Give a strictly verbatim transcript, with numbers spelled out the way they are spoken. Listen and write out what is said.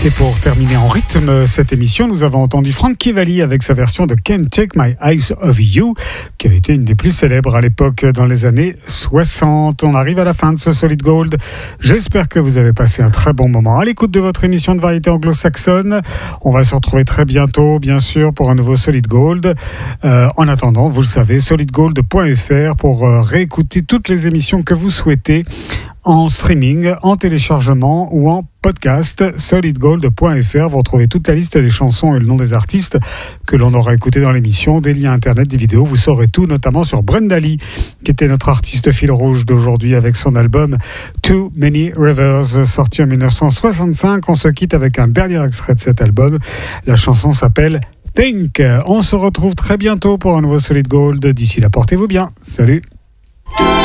Et pour terminer en rythme cette émission, nous avons entendu Frankie Valli avec sa version de Can't Take My Eyes Off You, qui a été une des plus célèbres à l'époque dans les années soixante. On arrive à la fin de ce Solid Gold. J'espère que vous avez passé un très bon moment à l'écoute de votre émission de variété anglo-saxonne. On va se retrouver très bientôt, bien sûr, pour un nouveau Solid Gold. Euh, en attendant, vous le savez, solid gold point f r pour euh, réécouter toutes les émissions que vous souhaitez en streaming, en téléchargement ou en podcast. solid gold point f r, vous retrouvez toute la liste des chansons et le nom des artistes que l'on aura écouté dans l'émission, des liens internet, des vidéos, vous saurez tout, notamment sur Brenda Lee, qui était notre artiste fil rouge d'aujourd'hui avec son album Too Many Rivers, sorti en dix-neuf cent soixante-cinq. On se quitte avec un dernier extrait de cet album. La chanson s'appelle Think. On se retrouve très bientôt pour un nouveau Solid Gold. D'ici là, portez-vous bien. Salut.